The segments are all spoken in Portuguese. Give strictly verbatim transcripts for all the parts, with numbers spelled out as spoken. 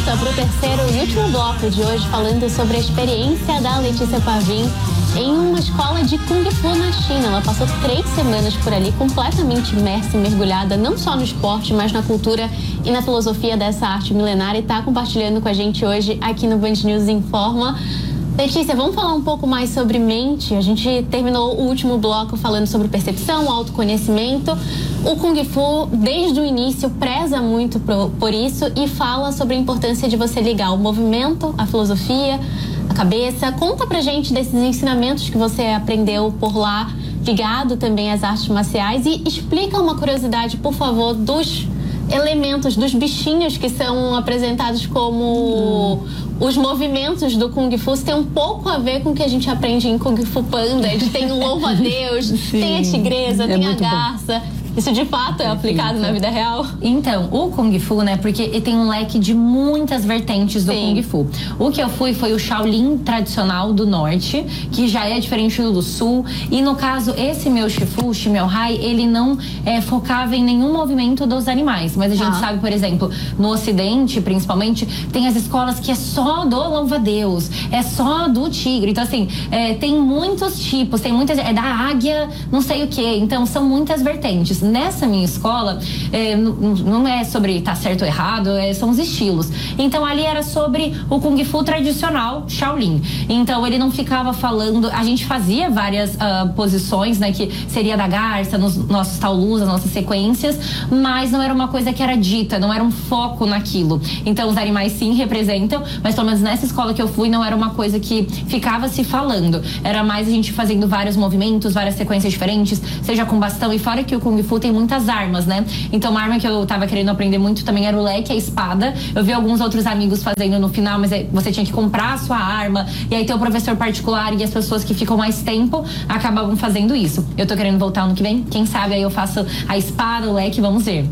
volta para o terceiro e último bloco de hoje, falando sobre a experiência da Letícia Pavim em uma escola de Kung Fu na China. Ela passou três semanas por ali, completamente imersa e mergulhada, não só no esporte, mas na cultura e na filosofia dessa arte milenar, e está compartilhando com a gente hoje aqui no Band News Informa. Letícia, vamos falar um pouco mais sobre mente. A gente terminou o último bloco falando sobre percepção, autoconhecimento. O Kung Fu, desde o início, preza muito por, por isso e fala sobre a importância de você ligar o movimento, a filosofia, a cabeça. Conta pra gente desses ensinamentos que você aprendeu por lá, ligado também às artes marciais, e explica uma curiosidade, por favor, dos elementos, dos bichinhos que são apresentados como hum. os movimentos do Kung Fu. Tem um pouco a ver com o que a gente aprende em Kung Fu Panda. De tem o louva-a-Deus, tem a tigresa, é tem a garça. Bom. Isso de fato é aplicado na vida real? Então, o Kung Fu, né, porque tem um leque de muitas vertentes do Sim. Kung Fu. O que eu fui foi o Shaolin tradicional do norte, que já é diferente do do sul. E no caso, esse meu Shifu, Shimel Hai, ele não é, focava em nenhum movimento dos animais. Mas a gente ah. sabe, por exemplo, no ocidente, principalmente, tem as escolas que é só do louva-a-Deus, é só do tigre. Então, assim, é, tem muitos tipos, tem muitas... É da águia, não sei o quê. Então, são muitas vertentes. Nessa minha escola, é, não é sobre tá certo ou errado, é, são os estilos. Então ali era sobre o Kung Fu tradicional Shaolin. Então ele não ficava falando, a gente fazia várias uh, posições, né, que seria da garça, nos nossos taolus, as nossas sequências, mas não era uma coisa que era dita, não era um foco naquilo. Então os animais sim representam, mas pelo menos nessa escola que eu fui não era uma coisa que ficava se falando. Era mais a gente fazendo vários movimentos, várias sequências diferentes, seja com bastão, e fora que o Kung Fu tem muitas armas, né? Então uma arma que eu tava querendo aprender muito também era o leque, a espada. Eu vi alguns outros amigos fazendo no final, mas você tinha que comprar a sua arma, e aí tem o professor particular, e as pessoas que ficam mais tempo acabavam fazendo isso. Eu tô querendo voltar ano que vem, quem sabe aí eu faço a espada, o leque, vamos ver.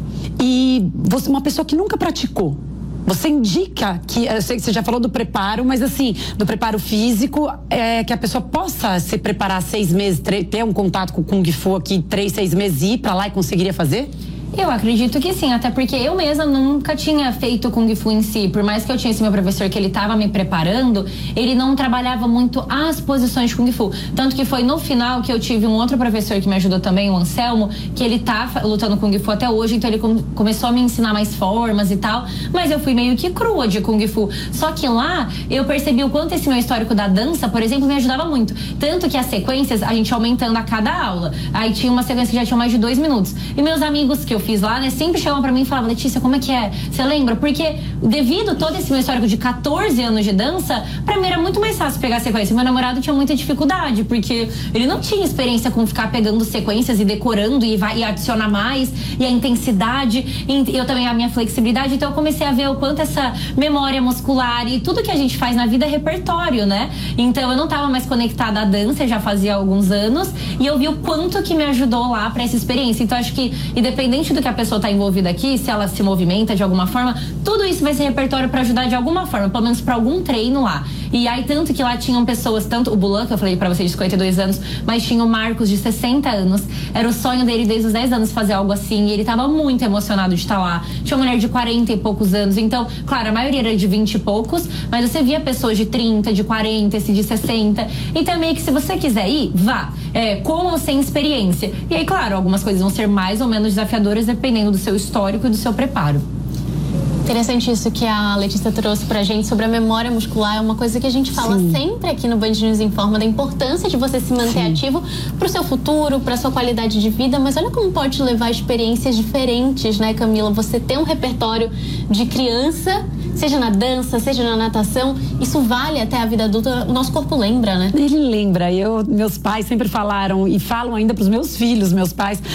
E você, uma pessoa que nunca praticou, você indica que, eu sei que você já falou do preparo, mas assim, do preparo físico, é, que a pessoa possa se preparar seis meses, ter um contato com o Kung Fu aqui, três, seis meses, e ir pra lá e conseguiria fazer? Eu acredito que sim, até porque eu mesma nunca tinha feito Kung Fu em si. Por mais que eu tinha esse meu professor que ele estava me preparando, ele não trabalhava muito as posições de Kung Fu. Tanto que foi no final que eu tive um outro professor que me ajudou também, o Anselmo, que ele tá lutando Kung Fu até hoje, então ele come, começou a me ensinar mais formas e tal, mas eu fui meio que crua de Kung Fu. Só que lá eu percebi o quanto esse meu histórico da dança, por exemplo, me ajudava muito. Tanto que as sequências, a gente aumentando a cada aula. Aí tinha uma sequência que já tinha mais de dois minutos. E meus amigos que eu fiz lá, né, sempre chegavam pra mim e falavam: Letícia, como é que é? Você lembra? Porque devido todo esse meu histórico de catorze anos de dança, pra mim era muito mais fácil pegar sequência. Meu namorado tinha muita dificuldade, porque ele não tinha experiência com ficar pegando sequências e decorando e vai e adiciona mais, e a intensidade, e eu também a minha flexibilidade. Então eu comecei a ver o quanto essa memória muscular e tudo que a gente faz na vida é repertório, né? Então eu não tava mais conectada à dança, já fazia alguns anos, e eu vi o quanto que me ajudou lá pra essa experiência. Então acho que, independente do que a pessoa está envolvida aqui, se ela se movimenta de alguma forma, tudo isso vai ser repertório para ajudar de alguma forma, pelo menos para algum treino lá. E aí, tanto que lá tinham pessoas, tanto o Bulan, que eu falei para vocês, de cinquenta e dois anos, mas tinha o Marcos, de sessenta anos. Era o sonho dele desde os dez anos fazer algo assim, e ele estava muito emocionado de estar lá. Tinha uma mulher de quarenta e poucos anos, então, claro, a maioria era de vinte e poucos, mas você via pessoas de trinta, de quarenta, esse de sessenta. Então, meio que se você quiser ir, vá, é, com ou sem experiência. E aí, claro, algumas coisas vão ser mais ou menos desafiadoras, dependendo do seu histórico e do seu preparo. Interessante isso que a Letícia trouxe pra gente sobre a memória muscular. É uma coisa que a gente fala Sim. sempre aqui no Band News Informa, da importância de você se manter Sim. ativo pro seu futuro, pra sua qualidade de vida. Mas olha como pode te levar a experiências diferentes, né, Camila? Você tem um repertório de criança, seja na dança, seja na natação, isso vale até a vida adulta. O nosso corpo lembra, né? Ele lembra. Eu, meus pais sempre falaram, e falam ainda pros meus filhos, meus pais,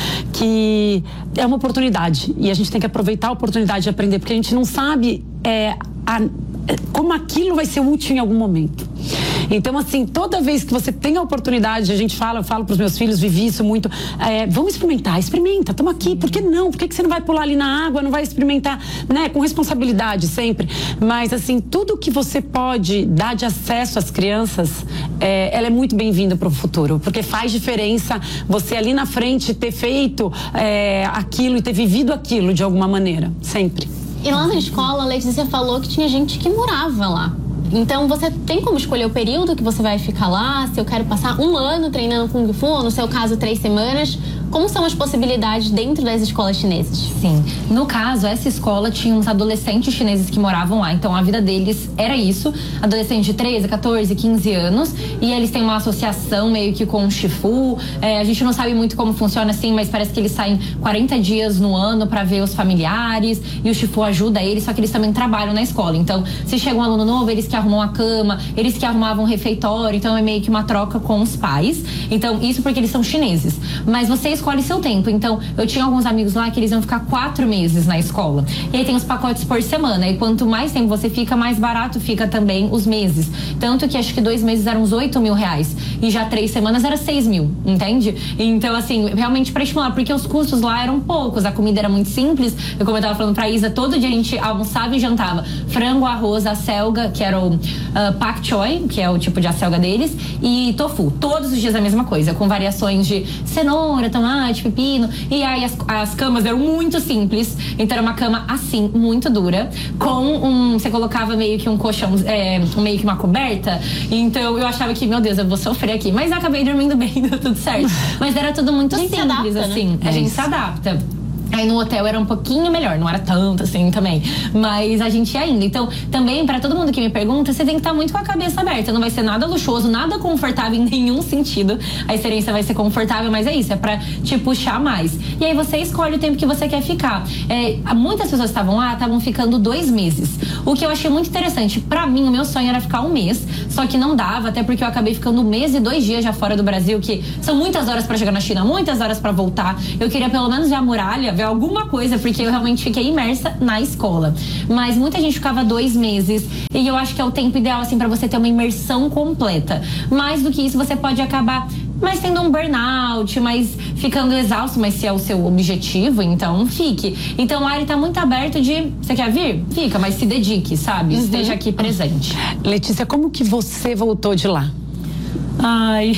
que é uma oportunidade. E a gente tem que aproveitar a oportunidade de aprender, porque a gente não sabe é, a, como aquilo vai ser útil em algum momento. Então, assim, toda vez que você tem a oportunidade, a gente fala, eu falo pros meus filhos, vivi isso muito, é, vamos experimentar, experimenta, estamos aqui, por que não? Por que, que você não vai pular ali na água, não vai experimentar, né? Com responsabilidade sempre. Mas, assim, tudo que você pode dar de acesso às crianças, é, ela é muito bem-vinda para o futuro, porque faz diferença você ali na frente ter feito é, aquilo e ter vivido aquilo de alguma maneira, sempre. E lá na escola, a Letícia falou que tinha gente que morava lá. Então, você tem como escolher o período que você vai ficar lá? Se eu quero passar um ano treinando Kung Fu, ou no seu caso, três semanas. Como são as possibilidades dentro das escolas chinesas? Sim. No caso, essa escola tinha uns adolescentes chineses que moravam lá. Então, a vida deles era isso. Adolescentes de treze, quatorze, quinze anos. E eles têm uma associação meio que com o Shifu. É, a gente não sabe muito como funciona assim, mas parece que eles saem quarenta dias no ano para ver os familiares. E o Shifu ajuda eles, só que eles também trabalham na escola. Então, se chega um aluno novo, eles que arrumam a cama, eles que arrumavam o refeitório. Então, é meio que uma troca com os pais. Então, isso porque eles são chineses. Mas vocês escolhe seu tempo. Então, eu tinha alguns amigos lá que eles iam ficar quatro meses na escola. E aí tem os pacotes por semana. E quanto mais tempo você fica, mais barato fica também os meses. Tanto que acho que dois meses eram uns oito mil reais. E já três semanas era seis mil, entende? Então, assim, realmente pra estimular, porque os custos lá eram poucos, a comida era muito simples. Eu, como eu tava falando pra Isa, todo dia a gente almoçava e jantava frango, arroz, acelga, que era o uh, pak choi, que é o tipo de acelga deles, e tofu. Todos os dias a mesma coisa, com variações de cenoura, tomate, pepino. E aí as, as camas eram muito simples. Então era uma cama assim, muito dura, com um... Você colocava meio que um colchão, é, meio que uma coberta. Então eu achava que, meu Deus, eu vou sofrer aqui. Mas eu acabei dormindo bem, deu tudo certo. Mas era tudo muito a gente simples, se adapta, assim. Né? A gente se adapta. Aí no hotel era um pouquinho melhor, não era tanto assim também, mas a gente ia indo. Então, também, pra todo mundo que me pergunta, você tem que estar muito com a cabeça aberta. Não vai ser nada luxuoso, nada confortável em nenhum sentido. A experiência vai ser confortável, mas é isso, é pra te puxar mais. E aí você escolhe o tempo que você quer ficar. É, muitas pessoas estavam lá, estavam ficando dois meses. O que eu achei muito interessante, pra mim, o meu sonho era ficar um mês, só que não dava, até porque eu acabei ficando um mês e dois dias já fora do Brasil, que são muitas horas pra chegar na China, muitas horas pra voltar. Eu queria pelo menos ver a muralha, ver alguma coisa, porque eu realmente fiquei imersa na escola. Mas muita gente ficava dois meses e eu acho que é o tempo ideal, assim, pra você ter uma imersão completa. Mais do que isso, você pode acabar mas tendo um burnout, mas ficando exausto, mas se é o seu objetivo, então fique. Então a área tá muito aberto de, você quer vir? Fica, mas se dedique, sabe? Uhum. Esteja aqui presente. Letícia, como que você voltou de lá? Ai,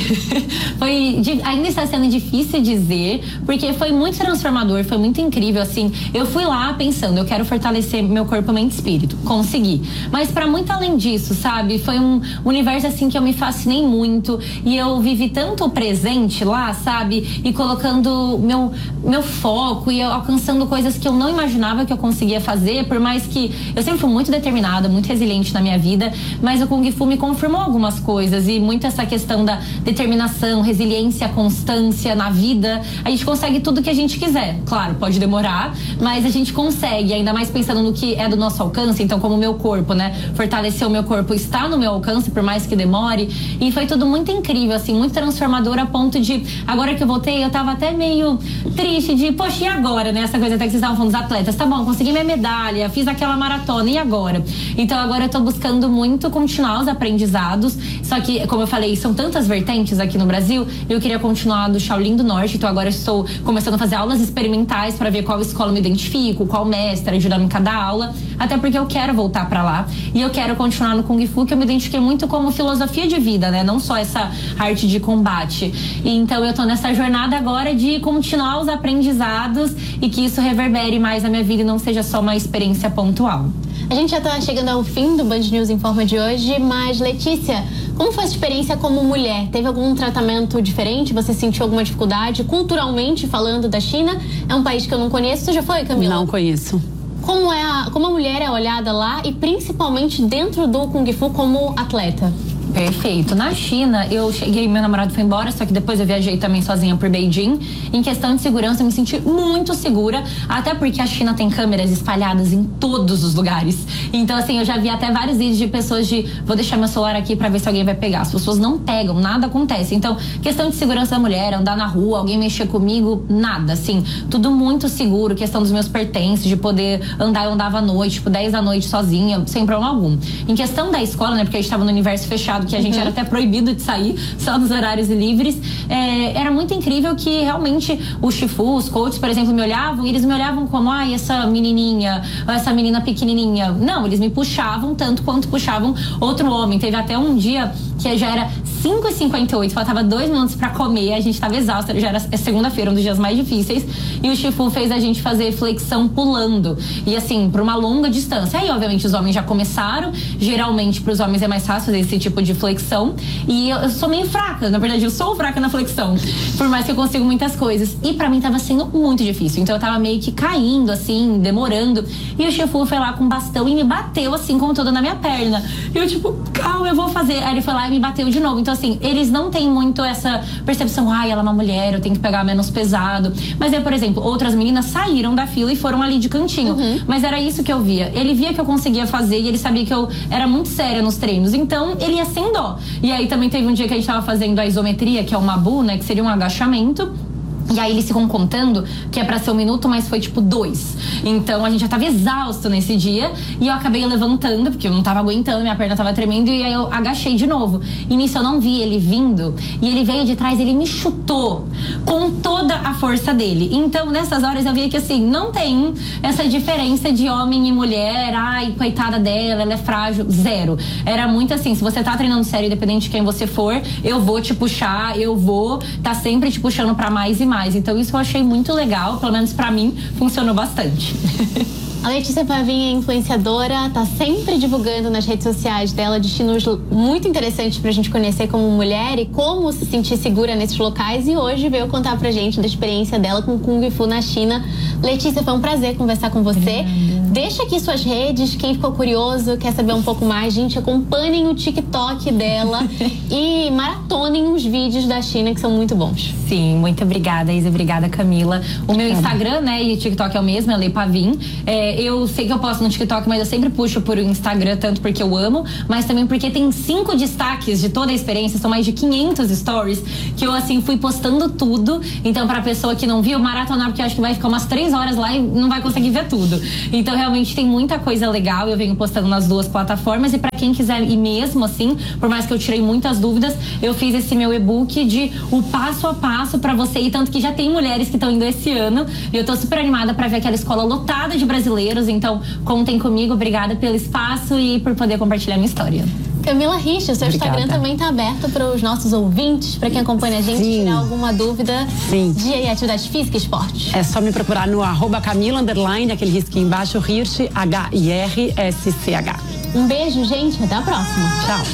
foi, ainda está sendo difícil dizer, porque foi muito transformador, foi muito incrível, assim. Eu fui lá pensando, eu quero fortalecer meu corpo, mente e espírito, consegui. Mas para muito além disso, sabe? Foi um universo, assim, que eu me fascinei muito e eu vivi tanto o presente lá, sabe? E colocando meu, meu foco e alcançando coisas que eu não imaginava que eu conseguia fazer, por mais que eu sempre fui muito determinada, muito resiliente na minha vida, mas o Kung Fu me confirmou algumas coisas e muito essa questão da determinação, resiliência, constância na vida. A gente consegue tudo que a gente quiser. Claro, pode demorar, mas a gente consegue, ainda mais pensando no que é do nosso alcance. Então, como o meu corpo, né? Fortalecer o meu corpo está no meu alcance, por mais que demore. E foi tudo muito incrível, assim, muito transformador, a ponto de, agora que eu voltei, eu tava até meio triste de, poxa, e agora, né? Essa coisa até que vocês estavam falando dos atletas. Tá bom, consegui minha medalha, fiz aquela maratona, e agora? Então, agora eu tô buscando muito continuar os aprendizados. Só que, como eu falei, são tantas vertentes aqui no Brasil, eu queria continuar do Shaolin do Norte, então agora eu estou começando a fazer aulas experimentais para ver qual escola eu me identifico, qual mestre, ajudando em cada aula, até porque eu quero voltar para lá e eu quero continuar no Kung Fu, que eu me identifiquei muito como filosofia de vida, né? Não só essa arte de combate. E então eu tô nessa jornada agora de continuar os aprendizados e que isso reverbere mais na minha vida e não seja só uma experiência pontual. A gente já está chegando ao fim do Band News Informa de hoje, mas Letícia, como foi a sua experiência como mulher? Teve algum tratamento diferente? Você sentiu alguma dificuldade? Culturalmente falando da China, é um país que eu não conheço. Você já foi, Camila? Não conheço. Como, é a, como a mulher é olhada lá e principalmente dentro do Kung Fu como atleta? Perfeito. Na China, eu cheguei, meu namorado foi embora, só que depois eu viajei também sozinha por Beijing. Em questão de segurança, eu me senti muito segura, até porque a China tem câmeras espalhadas em todos os lugares. Então, assim, eu já vi até vários vídeos de pessoas de, vou deixar meu celular aqui pra ver se alguém vai pegar. As pessoas não pegam, nada acontece. Então, questão de segurança da mulher, andar na rua, alguém mexer comigo, nada, assim, tudo muito seguro. Questão dos meus pertences, de poder andar, eu andava à noite, tipo, dez da noite sozinha, sem problema algum. Em questão da escola, né, porque a gente tava no universo fechado, supermercado, que a gente uhum. era até proibido de sair, só nos horários livres. É, era muito incrível que realmente os Shifu, os coaches, por exemplo, me olhavam e eles me olhavam como, ai, essa menininha, essa menina pequenininha. Não, eles me puxavam tanto quanto puxavam outro homem. Teve até um dia que já era cinco e cinquenta e oito, faltava dois minutos pra comer, a gente tava exausta, já era segunda-feira, um dos dias mais difíceis, e o Shifu fez a gente fazer flexão pulando, e assim, por uma longa distância. Aí, obviamente, os homens já começaram, geralmente pros homens é mais fácil fazer esse tipo de flexão, e eu, eu sou meio fraca, na verdade eu sou fraca na flexão, por mais que eu consigo muitas coisas, e pra mim tava sendo muito difícil, então eu tava meio que caindo, assim, demorando, e o Shifu foi lá com um bastão e me bateu, assim, com toda na minha perna, e eu tipo, calma, eu vou fazer. Aí ele foi lá e me bateu de novo. Então, assim, eles não têm muito essa percepção, ai, ela é uma mulher, eu tenho que pegar menos pesado. Mas é, por exemplo, outras meninas saíram da fila e foram ali de cantinho. Uhum. Mas era isso que eu via. Ele via que eu conseguia fazer e ele sabia que eu era muito séria nos treinos. Então, ele ia sem dó. E aí também teve um dia que a gente tava fazendo a isometria, que é o Mabu, né, que seria um agachamento. E aí eles ficam contando que é pra ser um minuto, mas foi tipo dois. Então a gente já tava exausto nesse dia. E eu acabei levantando, porque eu não tava aguentando, minha perna tava tremendo. E aí eu agachei de novo. E nisso eu não vi ele vindo. E ele veio de trás, ele me chutou com toda a força dele. Então nessas horas eu via que assim, não tem essa diferença de homem e mulher. Ai, coitada dela, ela é frágil. Zero. Era muito assim, se você tá treinando sério, independente de quem você for, eu vou te puxar, eu vou tá sempre te puxando pra mais e mais. Então isso eu achei muito legal, pelo menos pra mim funcionou bastante. A Letícia Pavin é influenciadora, tá sempre divulgando nas redes sociais dela destinos muito interessantes pra gente conhecer como mulher e como se sentir segura nesses locais, e hoje veio contar pra gente da experiência dela com Kung Fu na China. Letícia, foi um prazer conversar com você. Obrigada. Deixa aqui suas redes, quem ficou curioso, quer saber um pouco mais, gente, acompanhem o TikTok dela e maratonem os vídeos da China que são muito bons. Sim, muito obrigada, Isa, obrigada, Camila. O meu Instagram, né, e o TikTok é o mesmo, é Lei Pavin. É, eu sei que eu posto no TikTok, mas eu sempre puxo por Instagram, tanto porque eu amo, mas também porque tem cinco destaques de toda a experiência, são mais de quinhentos stories, que eu, assim, fui postando tudo. Então, pra pessoa que não viu, maratonar, porque eu acho que vai ficar umas três horas lá e não vai conseguir ver tudo. Então, realmente tem muita coisa legal, eu venho postando nas duas plataformas, e pra quem quiser ir mesmo, assim, por mais que eu tirei muitas dúvidas, eu fiz esse meu e-book de o passo a passo pra você ir, tanto que já tem mulheres que estão indo esse ano, e eu tô super animada pra ver aquela escola lotada de brasileiros, então contem comigo, obrigada pelo espaço e por poder compartilhar minha história. Camila Richter, seu Obrigada. Instagram também tá aberto para os nossos ouvintes, para quem acompanha a gente, Sim. tirar alguma dúvida Sim. de atividade física e esporte. É só me procurar no arroba Camila, underline, aquele risquinho embaixo, Hirsch, H I R S C H. Um beijo, gente, até a próxima. Tchau.